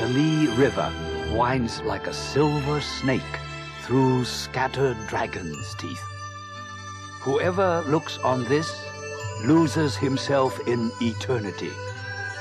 Kali River winds like a silver snake through scattered dragon's teeth. Whoever looks on this loses himself in eternity.